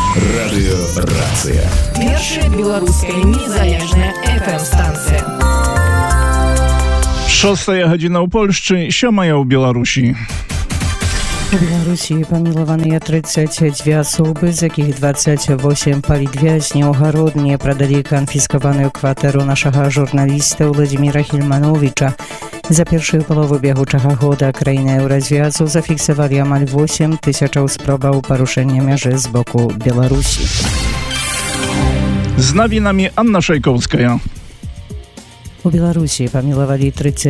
Радыёрацыя. Першая беларуская незалежная FM-станцыя. 6 гадзіна ў Польшчы, 7 ў Беларусі. У Беларусі памілаваныя 32 асобы, з якіх 28 палітвязняў гароднія прадалі канфіскаваную кватэру нашага журналіста Владзіміра Хільмановіча. За першую палову бягучага года краіны Еўразвязу зафіксавалі амаль 8 тысячаў спробаў парушэння мяжы з боку Беларусі. З навінамі Анна Шайкоўская. У Беларусі памілавалі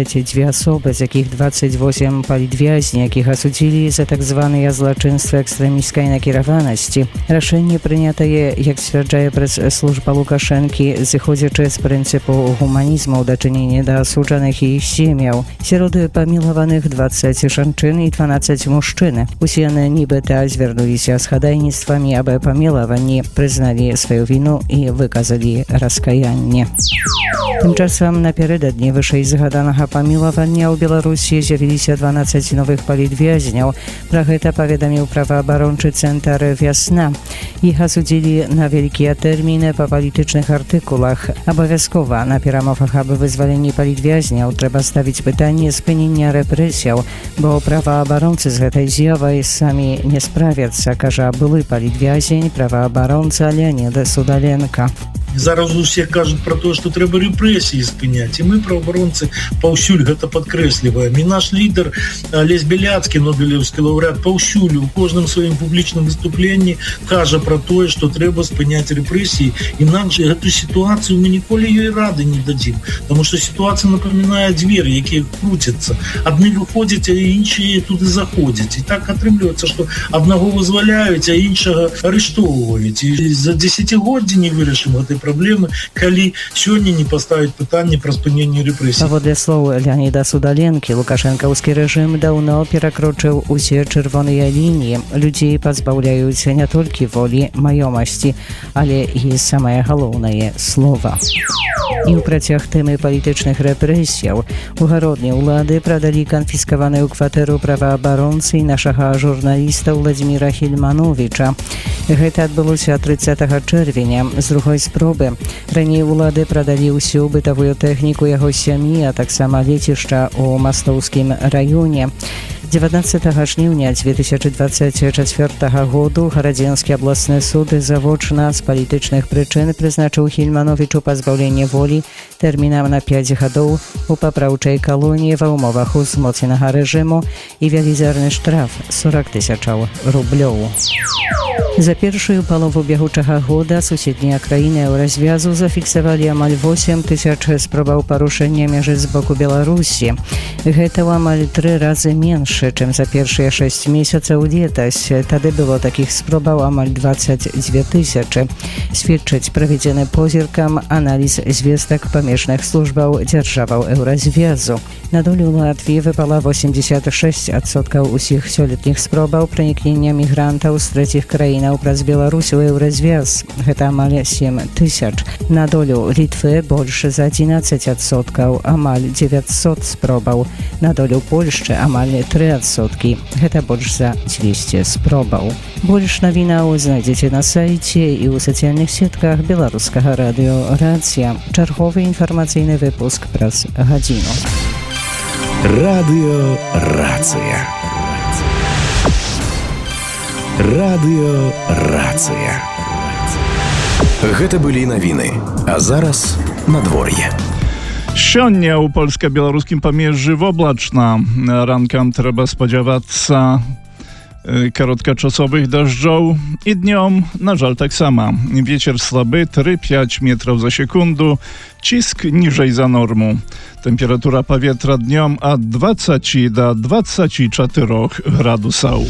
32 асобы, з якіх 28 палітвязні, якіх асудзілі за так званыя злачынствы экстрэміскай накіраванасці. Рашэнне прынятае, як сцвярджае прэс-служба Лукашэнкі, зыходзячы з прынцыпу гуманізму ў дачыненні да асуджаных і іх сем'яў. Сярод памілаваных 20 жанчын і 12 мужчын. Усе яны нібыта звярнуліся з хадайніцтвамі аб памілаванні, прызналі сваю віну і выказалі раскаянне. Тым часам напярэдадні вышэй згаданага памілавання ў Беларусі з'явіліся 12 новых палітвязняў. Пра гэта паведаміў праваабарончы цэнтр «Вясна». Іх асудзілі на вялікія тэрміны па палітычных артыкулах. Абавязкова на перамовах аб вызваленні палітвязняў трэба ставіць пытанне спынення рэпрэсіяў, бо праваабаронцы з гэтай з'явай самі не справяцца, кажа былы палітвязень, праваабаронца Леонід Судаленко. Зараз усе кажуць пра тое, што трэба рэпрэсіі спыняць, і мы, праваабаронцы, паўсюль гэта падкрэсліваем. І наш лідар Алесь Бяляцкі, нобелеўскі лаўрэат, паўсюль у кожным сваім публічным выступленні кажа пра тое, што трэба спыняць рэпрэсіі, інакш гэту сітуацыю мы ніколі ёй рады не дадзім, таму што сітуацыя напамінае дзверы, якія круцяцца. Адны выходзяць, а іншыя туды заходзяць. І так атрымліваецца, што аднаго вызваляюць, а іншага арыштоўваюць. І за дзесяцігоддзі не вырашым гэтай праблемы, калі сёння не паставіць пытанне пра спыненне рэпрэсій. Паводле слоў Леоніда Судаленкі, лукашэнкаўскі рэжым даўно перакрочыў усе чырвоныя лініі. Людзей пазбаўляюць не толькі волі, маёмасці, але і самае галоўнае слова. І ў працяг тэмы палітычных рэпрэсіяў у гародні ўлады прадалі канфіскаваную кватэру праваабаронцы нашага журналіста Владзіміра Хільмановіча. Гэта адбылося 30 чэрвеня з другой спробы. Раней улады прадалі ўсю бытавую тэхніку яго сям'і, а таксама лецішча ў Мастоўскім раёне. 19 жніўня 2024 году Гарадзенскі абласны суд завочна з палітычных прычын прызначыў Хільмановічу пазбаўленне волі тэрмінам на 5 гадоў у папраўчай калоніі ва ўмовах узмоцненага рэжыму і велізарны штраф 40 тысячаў рублёў. За першую палову бягучага года суседнія краіны Еўразвязу зафіксавалі амаль 8 тысяч спробаў парушэння мяжы з боку Беларусі. Гэта ў амаль 3 разы менш, чым за першыя 6 месяцаў летась. Тады было такіх спробаў амаль 22 тысячы. Сведчыць праведзены позіркам аналіз звестак памежных службаў дзяржаваў Еўразвязу. На долю Латвіі выпала 86% усіх сёлетніх спробаў пранікнення мігрантаў з трэціх краінаў праз Беларусь у Еўразвяз. Гэта амаль 7 тысяч. На долю Літвы больш за 11%, амаль 900 спробаў. На долю Польшчы амаль 3%. Гэта больш за 200 спробаў. Больш навінаў знайдзеце на сайце і ў сацыяльных сетках беларускага радыёрацыя. Чарговы інфармацыйны выпуск праз гадзіну. Радыёрацыя. Радыёрацыя. Гэта былі навіны, а зараз надвор'е. Сёння ў польска-беларускім памежжы воблачна. Ранкам трэба спадзявацца кароткачасовых дажджоў і днём, на жаль, таксама. Вецер слабы 3-5 метров за секунду, ціск ніжэй за норму. Тэмпература паветра днём ад 20 до 24 градусаў.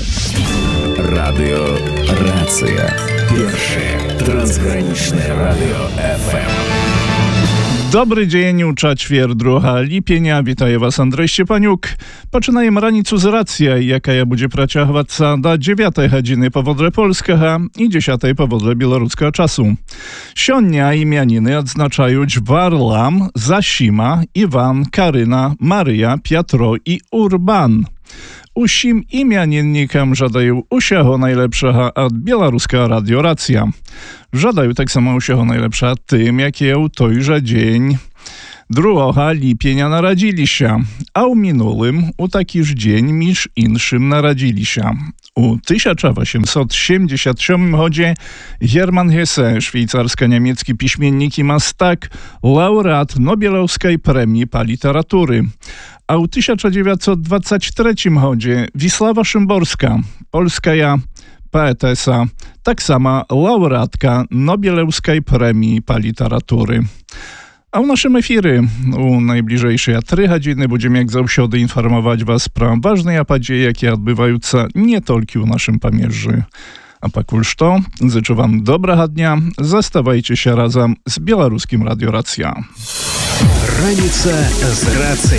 Радыёрацыя. Першае трансгранічнае радыё FM. Dobry dzień, u czwartek 2 lipenia. Witaje was Andrzej Szczepaniuk. Poczynajemy ranicę z racji, jaka będzie praciować do 9 godziny powodle polskiego i 10 powodle białoruskiego czasu. Sionia imieniny odznaczają Warlam, Zasima, Iwan, Karyna, Maryja, Piotro i Urban. Усім імяніннікам жадаю усяго найлепшага ад беларускага радіорація. Жадаю таксама усяго найлепшага тым, якія ў той жа дзень 2 ліпеня нарадзіліся, а ў мінулым у такі ж дзень між іншым нарадзіліся. У 1877 гоdzie Hermann Hesse, szwajcarsko-niemiecki piśmiennik i mastak, laureat Nobelowskiej Premii po literatury. A u 1923 гоdzie Wisława Szymborska, polska poetesa, tak sama laureatka Nobelowskiej Premii po literatury. A w naszym efirze u najbliżejszej 3 godziny będziemy jak zawsze informować was pro ważne podieje, jakie odbywają się nie tylko u naszym pamierzy. A pakulż to, życzę wam dobrego dnia, zostawajcie się razem z Białoruskim Radio Racja. Раніца з рацыяй.